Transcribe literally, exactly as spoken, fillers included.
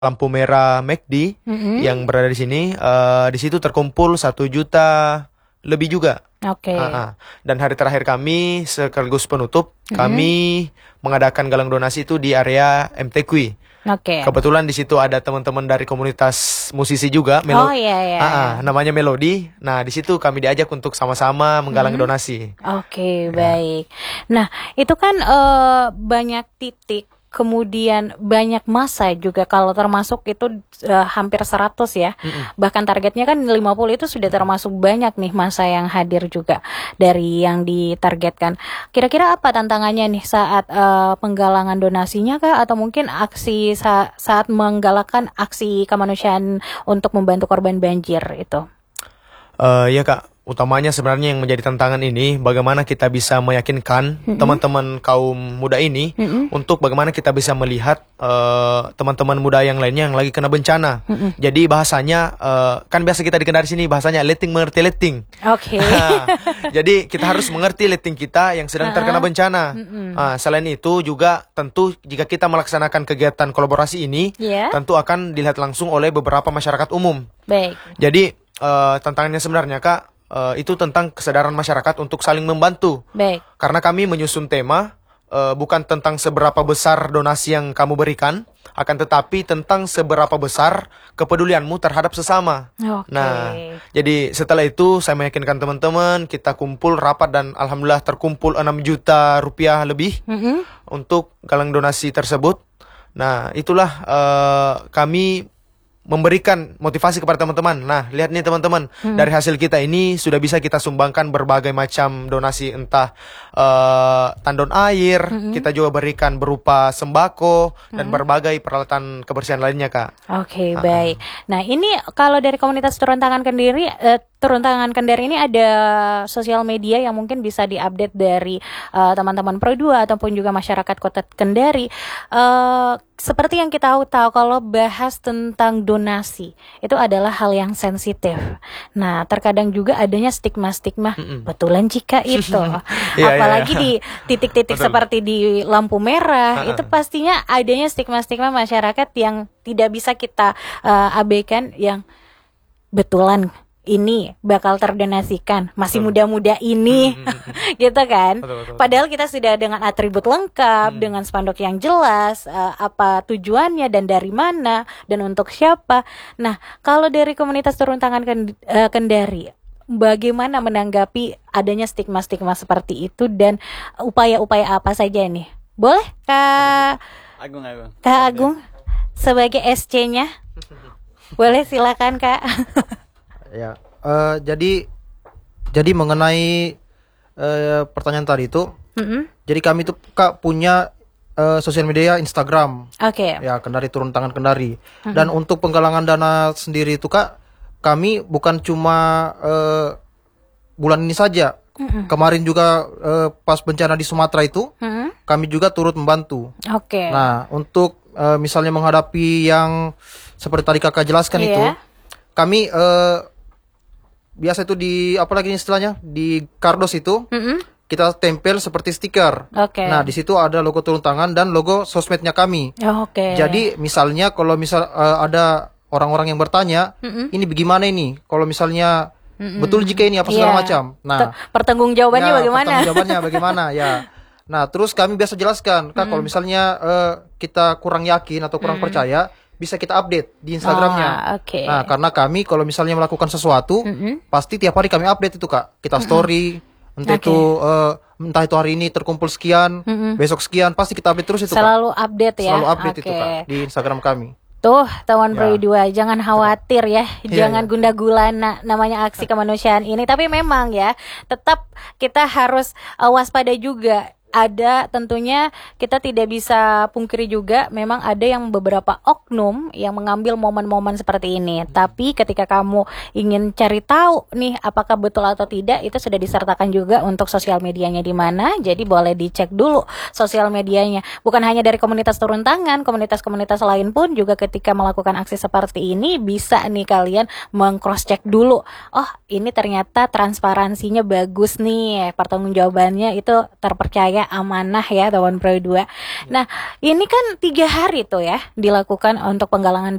lampu merah McD Mm-mm. yang berada di sini. Eh, di situ terkumpul satu juta lebih juga. Oke. Ah, ah. Dan hari terakhir kami sekaligus penutup, Mm-mm. kami mengadakan galang donasi itu di area M T Q I. Oke. Kebetulan di situ ada teman-teman dari komunitas musisi juga, Melo- Oh iya iya. Ah, ah, namanya Melody. Nah, di situ kami diajak untuk sama-sama menggalang Hmm. donasi. Oke, Ya. baik. Nah, itu kan eh, banyak titik, kemudian banyak masa juga, kalau termasuk itu eh, hampir seratus ya. Mm-mm. Bahkan targetnya kan lima puluh, itu sudah termasuk banyak nih masa yang hadir juga dari yang ditargetkan. Kira-kira apa tantangannya nih saat eh, penggalangan donasinya kah, atau mungkin aksi sa- saat menggalakkan aksi kemanusiaan untuk membantu korban banjir itu? Eh, ya Kak, utamanya sebenarnya yang menjadi tantangan ini bagaimana kita bisa meyakinkan Mm-mm. teman-teman kaum muda ini Mm-mm. untuk bagaimana kita bisa melihat eh, teman-teman muda yang lainnya yang lagi kena bencana. Mm-mm. Jadi bahasanya eh, kan biasa kita di Kendari sini bahasanya letting mengerti letting. Oke. Jadi kita harus mengerti letting kita yang sedang terkena bencana. Mm-mm. Ah, selain itu juga tentu jika kita melaksanakan kegiatan kolaborasi ini Ya, tentu akan dilihat langsung oleh beberapa masyarakat umum. baik. Jadi eh, tantangannya sebenarnya Kak eh, itu tentang kesadaran masyarakat untuk saling membantu. Baik. Karena kami menyusun tema eh, bukan tentang seberapa besar donasi yang kamu berikan, akan tetapi tentang seberapa besar kepedulianmu terhadap sesama. Oke. Nah, jadi setelah itu saya meyakinkan teman-teman, kita kumpul rapat dan alhamdulillah terkumpul enam juta rupiah lebih Mm-mm. untuk galang donasi tersebut. Nah, itulah eh, kami memberikan motivasi kepada teman-teman. Nah, lihat nih teman-teman, dari hasil kita ini sudah bisa kita sumbangkan berbagai macam donasi, entah eh, tandon air, kita juga berikan berupa sembako dan berbagai peralatan kebersihan lainnya, Kak. Oke, baik. Nah, ini kalau dari komunitas turun tangan Kendari, eh, turun tangan Kendari ini ada sosial media yang mungkin bisa diupdate dari eh, teman-teman Pro dua ataupun juga masyarakat Kota Kendari. Eh, seperti yang kita tahu, kalau bahas tentang donasi itu adalah hal yang sensitif. Nah, terkadang juga adanya stigma-stigma, betulan jika itu. Iya, Apalagi iya, iya. di titik-titik Betul. seperti di lampu merah, itu pastinya adanya stigma-stigma masyarakat yang tidak bisa kita eh, abaikan, yang betulan ini bakal terdonasikan, masih muda-muda ini, gitu kan. Betul, betul, betul. Padahal kita sudah dengan atribut lengkap, dengan spanduk yang jelas, eh, apa tujuannya dan dari mana dan untuk siapa. Nah, kalau dari komunitas turun tangan Ken- eh, Kendari, bagaimana menanggapi adanya stigma-stigma seperti itu, dan upaya-upaya apa saja nih? Boleh Kak Agung, Agung. Kak Agung sebagai S C-nya? Boleh, silakan Kak. Ya, eh, jadi jadi mengenai eh, pertanyaan tadi itu, Mm-mm. jadi kami tuh Kak punya eh, sosial media Instagram, Oke. ya Kendari Turun Tangan Kendari. Dan untuk penggalangan dana sendiri itu Kak, kami bukan cuma eh, bulan ini saja. Kemarin juga eh, pas bencana di Sumatera itu, Mm-mm. kami juga turut membantu. Oke. Nah, untuk eh, misalnya menghadapi yang seperti tadi Kakak jelaskan Iya. itu, kami eh, biasa itu di apa lagi istilahnya, di kardus itu Mm-mm. kita tempel seperti stiker. Oke. Nah, di situ ada logo turun tangan dan logo sosmednya kami. Oke. Jadi misalnya kalau misal eh, ada orang-orang yang bertanya, ini bagaimana ini? Kalau misalnya betul jika ini apa segala Iya. macam. Nah, Te- pertanggungjawabannya ya, bagaimana? pertanggungjawabannya bagaimana ya. Nah, terus kami biasa jelaskan, Kak, kalau misalnya eh, kita kurang yakin atau kurang percaya, bisa kita update di Instagramnya. Ah, oke. Nah, karena kami kalau misalnya melakukan sesuatu, pasti tiap hari kami update itu, Kak. Kita story, entah Oke. itu eh, entah itu hari ini terkumpul sekian, besok sekian, pasti kita update terus itu, Selalu Kak. update ya. Selalu update itu, Oke. Kak, di Instagram kami. Tuh, teman Ya. Pro dua, jangan khawatir ya, Iya, jangan iya. gundah gulana namanya aksi kemanusiaan ini. Tapi memang ya, tetap kita harus uh, waspada juga. Ada tentunya kita tidak bisa pungkiri juga, memang ada yang beberapa oknum yang mengambil momen-momen seperti ini. Tapi ketika kamu ingin cari tahu nih apakah betul atau tidak, itu sudah disertakan juga untuk sosial medianya di mana. Jadi boleh dicek dulu sosial medianya. Bukan hanya dari komunitas turun tangan, komunitas-komunitas lain pun juga ketika melakukan aksi seperti ini bisa nih kalian meng-cross check dulu. Oh, ini ternyata transparansinya bagus nih, pertanggungjawabannya itu terpercaya namanya amanah ya Tahun Pro dua. Nah, ini kan tiga hari tuh ya dilakukan untuk penggalangan